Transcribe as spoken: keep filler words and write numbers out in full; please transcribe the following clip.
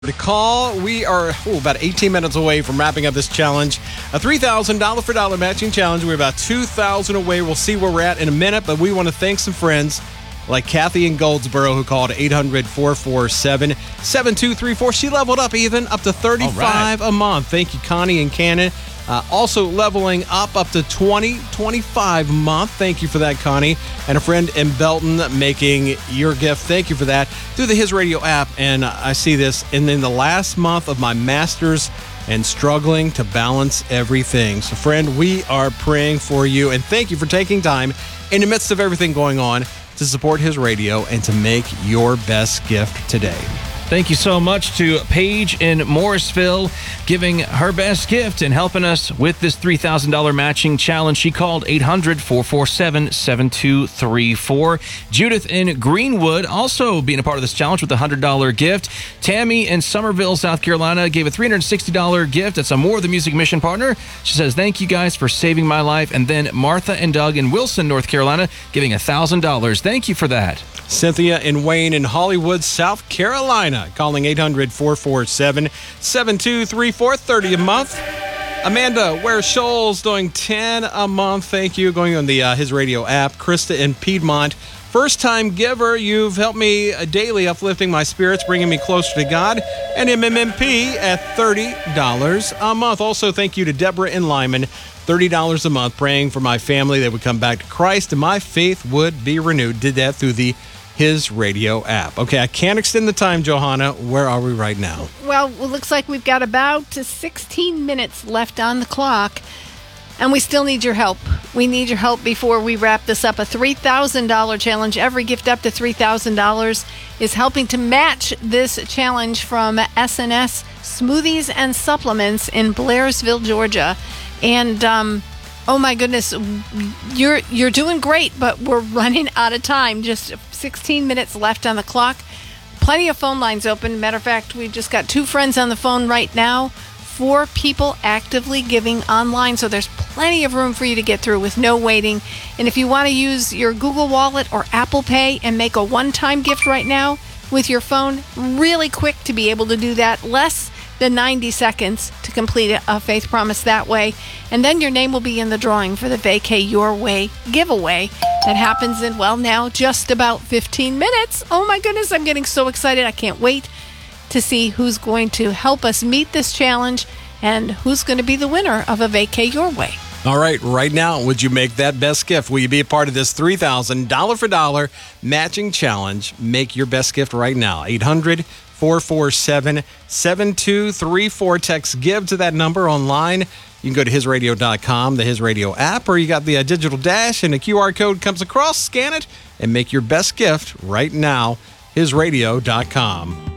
To call. We are oh, about eighteen minutes away from wrapping up this challenge. A three thousand dollars for dollar matching challenge. We're about two thousand away. We'll see where we're at in a minute, but we want to thank some friends like Kathy in Goldsboro who called eight hundred, four four seven, seven two three four. She leveled up even up to thirty-five right. a month. Thank you, Connie and Cannon. Uh, also leveling up up to twenty, twenty-five a month. Thank you for that, Connie. And a friend in Belton making your gift. Thank you for that. Through the His Radio app, and I see this. And in the last month of my master's and struggling to balance everything. So, friend, we are praying for you. And thank you for taking time in the midst of everything going on to support His Radio and to make your best gift today. Thank you so much to Paige in Morrisville, giving her best gift and helping us with this three thousand dollars matching challenge. She called eight hundred, four four seven, seven two three four. Judith in Greenwood also being a part of this challenge with a one hundred dollars gift. Tammy in Somerville, South Carolina, gave a three hundred sixty dollars gift. That's a More the Music Mission partner. She says, thank you guys for saving my life. And then Martha and Doug in Wilson, North Carolina, giving one thousand dollars. Thank you for that. Cynthia and Wayne in Hollywood, South Carolina, calling eight hundred, four four seven, seven two three four, thirty a month. Amanda, Ware Shoals, doing ten a month. Thank you. Going on the uh, His Radio app. Krista in Piedmont, first-time giver. You've helped me daily, uplifting my spirits, bringing me closer to God. And M M M P at thirty dollars a month. Also, thank you to Deborah in Lyman, thirty dollars a month, praying for my family. They would come back to Christ and my faith would be renewed. Did that through the His Radio app. Okay, I can't extend the time, Johanna. Where are we right now? Well, it looks like we've got about sixteen minutes left on the clock, and we still need your help. We need your help before we wrap this up. A three thousand dollars challenge. Every gift up to three thousand dollars is helping to match this challenge from S and S Smoothies and Supplements in Blairsville, Georgia. And, um... oh my goodness, you're you're doing great, but we're running out of time. Just sixteen minutes left on the clock. Plenty of phone lines open. Matter of fact, we've just got two friends on the phone right now. Four people actively giving online, so there's plenty of room for you to get through with no waiting. And if you want to use your Google Wallet or Apple Pay and make a one-time gift right now with your phone, really quick to be able to do that. Less than ninety seconds to complete a faith promise that way. And then your name will be in the drawing for the Vacay Your Way giveaway that happens in, well, now just about fifteen minutes. Oh my goodness, I'm getting so excited. I can't wait to see who's going to help us meet this challenge and who's going to be the winner of a Vacay Your Way. All right, right now, would you make that best gift? Will you be a part of this three thousand dollars for dollar matching challenge? Make your best gift right now. eight hundred, four four seven, seven two three four. Text GIVE to that number online. You can go to his radio dot com, the His Radio app, or you got the uh, digital dash and a Q R code comes across. Scan it and make your best gift right now. his radio dot com.